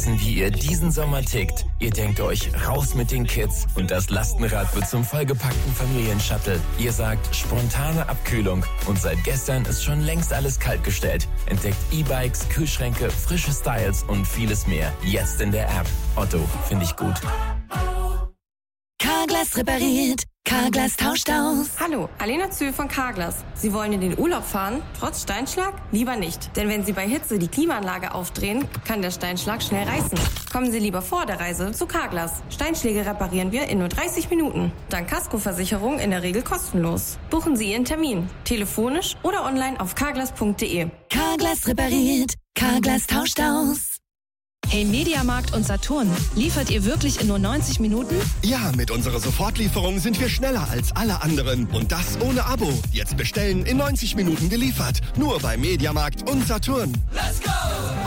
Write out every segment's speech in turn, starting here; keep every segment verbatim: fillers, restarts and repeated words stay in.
Wie ihr diesen Sommer tickt. Ihr denkt euch, raus mit den Kids und das Lastenrad wird zum vollgepackten Familienshuttle. Ihr sagt, spontane Abkühlung und seit gestern ist schon längst alles kaltgestellt. Entdeckt E-Bikes, Kühlschränke, frische Styles und vieles mehr. Jetzt in der App. Otto, finde ich gut. Carglass repariert. Carglass tauscht aus. Hallo, Alena Zühl von Carglass. Sie wollen in den Urlaub fahren, trotz Steinschlag? Lieber nicht. Denn wenn Sie bei Hitze die Klimaanlage aufdrehen, kann der Steinschlag schnell reißen. Kommen Sie lieber vor der Reise zu Carglass. Steinschläge reparieren wir in nur dreißig Minuten. Dank Kaskoversicherung in der Regel kostenlos. Buchen Sie Ihren Termin. Telefonisch oder online auf carglass punkt de. Carglass repariert. Carglass tauscht aus. Hey Mediamarkt und Saturn, liefert ihr wirklich in nur neunzig Minuten? Ja, mit unserer Sofortlieferung sind wir schneller als alle anderen. Und das ohne Abo. Jetzt bestellen, in neunzig Minuten geliefert. Nur bei Mediamarkt und Saturn. Let's go!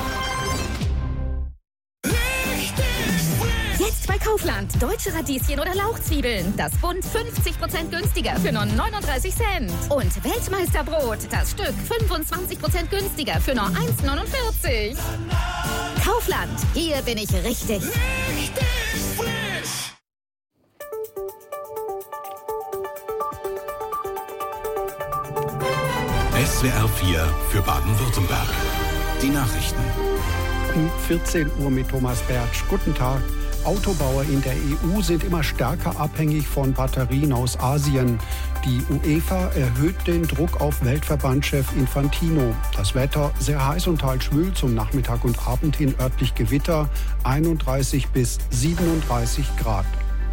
Jetzt bei Kaufland. Deutsche Radieschen oder Lauchzwiebeln. Das Bund fünfzig Prozent günstiger für nur neununddreißig Cent. Und Weltmeisterbrot. Das Stück fünfundzwanzig Prozent günstiger für nur eins neunundvierzig. Kaufland. Hier bin ich richtig. Richtig frisch. S W R vier für Baden-Württemberg. Die Nachrichten. Um vierzehn Uhr mit Thomas Bertsch. Guten Tag. Autobauer in der E U sind immer stärker abhängig von Batterien aus Asien. Die UEFA erhöht den Druck auf Weltverbandchef Infantino. Das Wetter sehr heiß und teils schwül, zum Nachmittag und Abend hin örtlich Gewitter, einunddreißig bis siebenunddreißig Grad.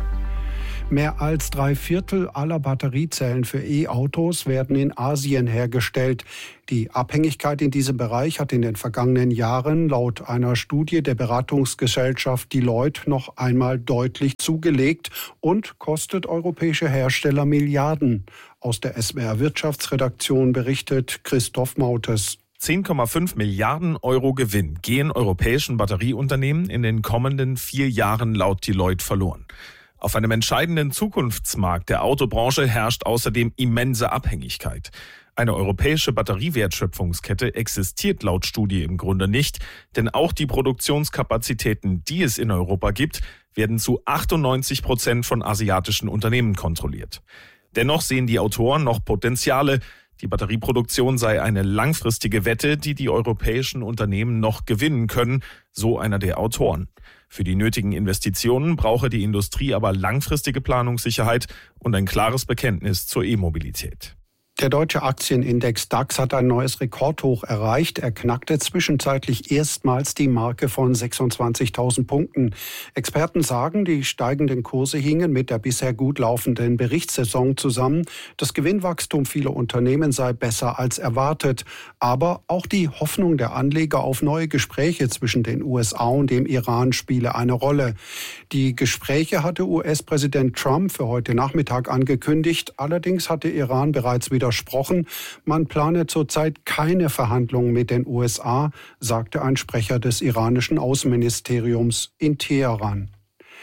Mehr als drei Viertel aller Batteriezellen für E-Autos werden in Asien hergestellt. Die Abhängigkeit in diesem Bereich hat in den vergangenen Jahren laut einer Studie der Beratungsgesellschaft Deloitte noch einmal deutlich zugelegt und kostet europäische Hersteller Milliarden. Aus der S W R Wirtschaftsredaktion berichtet Christoph Mautes. zehn Komma fünf Milliarden Euro Gewinn gehen europäischen Batterieunternehmen in den kommenden vier Jahren laut Deloitte verloren. Auf einem entscheidenden Zukunftsmarkt der Autobranche herrscht außerdem immense Abhängigkeit. Eine europäische Batteriewertschöpfungskette existiert laut Studie im Grunde nicht, denn auch die Produktionskapazitäten, die es in Europa gibt, werden zu achtundneunzig Prozent von asiatischen Unternehmen kontrolliert. Dennoch sehen die Autoren noch Potenziale. Die Batterieproduktion sei eine langfristige Wette, die die europäischen Unternehmen noch gewinnen können, so einer der Autoren. Für die nötigen Investitionen brauche die Industrie aber langfristige Planungssicherheit und ein klares Bekenntnis zur E-Mobilität. Der deutsche Aktienindex DAX hat ein neues Rekordhoch erreicht. Er knackte zwischenzeitlich erstmals die Marke von sechsundzwanzigtausend Punkten. Experten sagen, die steigenden Kurse hingen mit der bisher gut laufenden Berichtssaison zusammen. Das Gewinnwachstum vieler Unternehmen sei besser als erwartet. Aber auch die Hoffnung der Anleger auf neue Gespräche zwischen den U S A und dem Iran spiele eine Rolle. Die Gespräche hatte U S-Präsident Trump für heute Nachmittag angekündigt. Allerdings hatte Iran bereits wieder widersprochen. Man plane zurzeit keine Verhandlungen mit den U S A, sagte ein Sprecher des iranischen Außenministeriums in Teheran.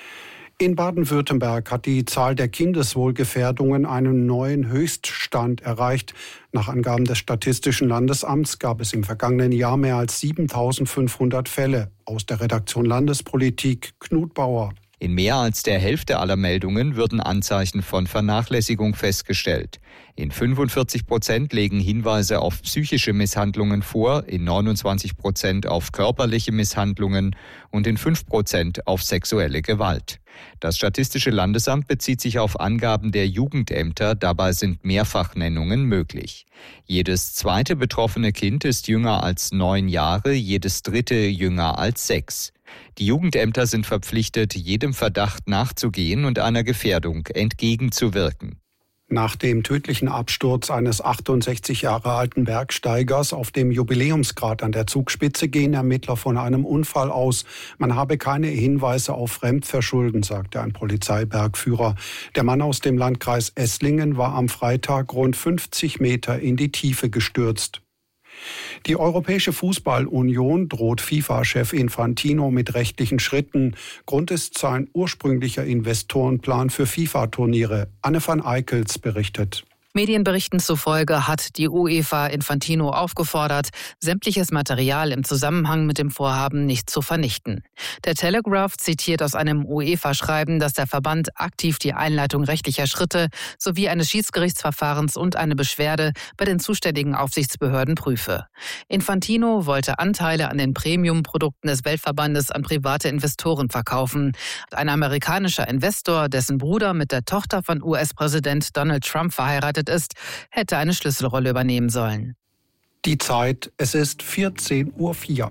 In Baden-Württemberg hat die Zahl der Kindeswohlgefährdungen einen neuen Höchststand erreicht. Nach Angaben des Statistischen Landesamts gab es im vergangenen Jahr mehr als siebentausendfünfhundert Fälle. Aus der Redaktion Landespolitik Knut Bauer. In mehr als der Hälfte aller Meldungen würden Anzeichen von Vernachlässigung festgestellt. In fünfundvierzig Prozent legen Hinweise auf psychische Misshandlungen vor, in neunundzwanzig Prozent auf körperliche Misshandlungen und in fünf Prozent auf sexuelle Gewalt. Das Statistische Landesamt bezieht sich auf Angaben der Jugendämter, dabei sind Mehrfachnennungen möglich. Jedes zweite betroffene Kind ist jünger als neun Jahre, jedes dritte jünger als sechs. Die Jugendämter sind verpflichtet, jedem Verdacht nachzugehen und einer Gefährdung entgegenzuwirken. Nach dem tödlichen Absturz eines achtundsechzig Jahre alten Bergsteigers auf dem Jubiläumsgrat an der Zugspitze gehen Ermittler von einem Unfall aus. Man habe keine Hinweise auf Fremdverschulden, sagte ein Polizeibergführer. Der Mann aus dem Landkreis Esslingen war am Freitag rund fünfzig Meter in die Tiefe gestürzt. Die Europäische Fußball-Union droht FIFA-Chef Infantino mit rechtlichen Schritten. Grund ist sein ursprünglicher Investorenplan für FIFA-Turniere. Anne van Eickels berichtet. Medienberichten zufolge hat die UEFA Infantino aufgefordert, sämtliches Material im Zusammenhang mit dem Vorhaben nicht zu vernichten. Der Telegraph zitiert aus einem UEFA-Schreiben, dass der Verband aktiv die Einleitung rechtlicher Schritte sowie eines Schiedsgerichtsverfahrens und eine Beschwerde bei den zuständigen Aufsichtsbehörden prüfe. Infantino wollte Anteile an den Premium-Produkten des Weltverbandes an private Investoren verkaufen. Ein amerikanischer Investor, dessen Bruder mit der Tochter von U S-Präsident Donald Trump verheiratet ist, hätte eine Schlüsselrolle übernehmen sollen. Die Zeit, es ist vierzehn Uhr vier.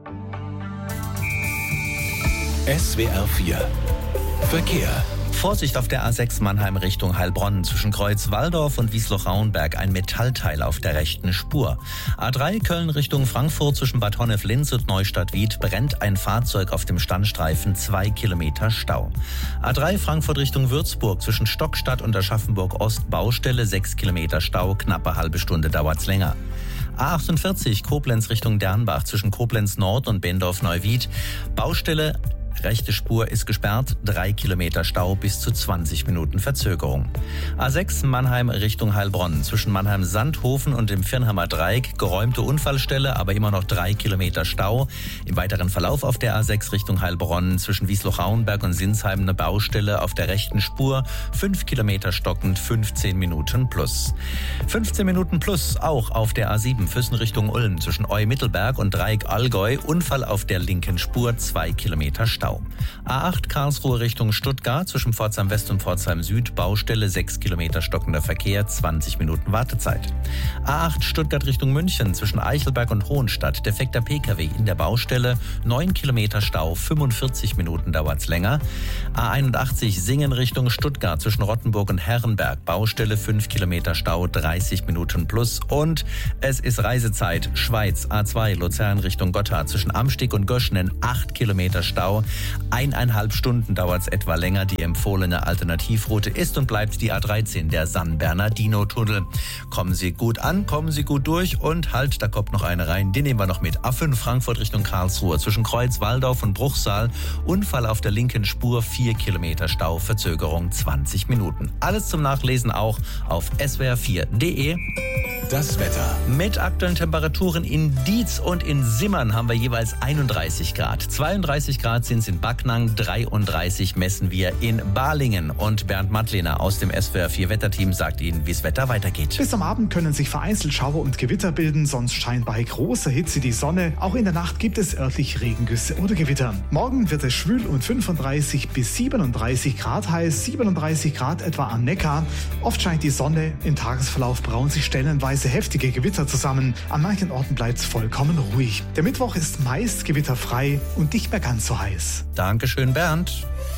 S W R vier Verkehr. Vorsicht auf der A sechs Mannheim Richtung Heilbronn. Zwischen Kreuz-Walldorf und Wiesloch-Rauenberg ein Metallteil auf der rechten Spur. A drei Köln Richtung Frankfurt zwischen Bad Honnef-Linz und Neustadt-Wied brennt ein Fahrzeug auf dem Standstreifen, zwei Kilometer Stau. A drei Frankfurt Richtung Würzburg zwischen Stockstadt und Aschaffenburg-Ost Baustelle, sechs Kilometer Stau, knappe halbe Stunde dauert's länger. A achtundvierzig Koblenz Richtung Dernbach zwischen Koblenz Nord und Bendorf-Neuwied. Baustelle, rechte Spur ist gesperrt, drei Kilometer Stau bis zu zwanzig Minuten Verzögerung. A sechs Mannheim Richtung Heilbronn zwischen Mannheim-Sandhofen und dem Firnheimer Dreieck geräumte Unfallstelle, aber immer noch drei Kilometer Stau. Im weiteren Verlauf auf der A sechs Richtung Heilbronn zwischen Wiesloch-Rauenberg und Sinsheim eine Baustelle auf der rechten Spur, fünf Kilometer stockend, fünfzehn Minuten plus. fünfzehn Minuten plus auch auf der A sieben Füssen Richtung Ulm zwischen Eu-Mittelberg und Dreieck-Allgäu, Unfall auf der linken Spur, zwei Kilometer Stau. A acht Karlsruhe Richtung Stuttgart zwischen Pforzheim West und Pforzheim Süd, Baustelle, sechs Kilometer stockender Verkehr, zwanzig Minuten Wartezeit. A acht Stuttgart Richtung München zwischen Eichelberg und Hohenstadt, defekter Pkw in der Baustelle, neun Kilometer Stau, fünfundvierzig Minuten dauert's länger. A einundachtzig Singen Richtung Stuttgart zwischen Rottenburg und Herrenberg, Baustelle, fünf Kilometer Stau, dreißig Minuten plus. Und es ist Reisezeit, Schweiz, A zwei Luzern Richtung Gotthard zwischen Amstig und Göschenen, acht Kilometer Stau. Eineinhalb Stunden dauert es etwa länger. Die empfohlene Alternativroute ist und bleibt die A dreizehn, der San Bernardino-Tunnel. Kommen Sie gut an, kommen Sie gut durch und halt, da kommt noch eine rein, den nehmen wir noch mit. A fünf Frankfurt Richtung Karlsruhe zwischen Kreuz-Walldorf und Bruchsal. Unfall auf der linken Spur, vier Kilometer Stau, Verzögerung zwanzig Minuten. Alles zum Nachlesen auch auf S W R vier Punkt de. Das Wetter. Mit aktuellen Temperaturen in Dietz und in Simmern haben wir jeweils einunddreißig Grad. zweiunddreißig Grad sind es in Backnang, dreiunddreißig messen wir in Balingen. Und Bernd Mattlehner aus dem S W R vier Wetterteam sagt Ihnen, wie es Wetter weitergeht. Bis am Abend können sich vereinzelt Schauer und Gewitter bilden, sonst scheint bei großer Hitze die Sonne. Auch in der Nacht gibt es örtlich Regengüsse oder Gewitter. Morgen wird es schwül und fünfunddreißig bis siebenunddreißig Grad heiß, siebenunddreißig Grad etwa am Neckar. Oft scheint die Sonne, im Tagesverlauf brauen sich stellenweise heftige Gewitter zusammen. An manchen Orten bleibt es vollkommen ruhig. Der Mittwoch ist meist gewitterfrei und nicht mehr ganz so heiß. Dankeschön, Bernd.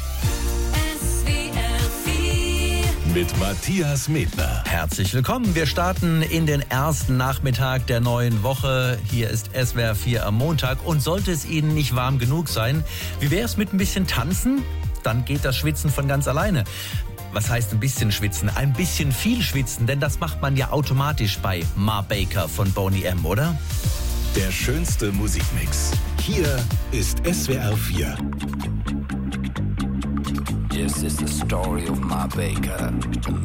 Mit Matthias Medler. Herzlich willkommen. Wir starten in den ersten Nachmittag der neuen Woche. Hier ist S W R vier am Montag. Und sollte es Ihnen nicht warm genug sein, wie wäre es mit ein bisschen Tanzen? Dann geht das Schwitzen von ganz alleine. Was heißt ein bisschen schwitzen? Ein bisschen viel schwitzen, denn das macht man ja automatisch bei Ma Baker von Boney M., oder? Der schönste Musikmix. Hier ist S W R vier. This is the story of Ma Baker.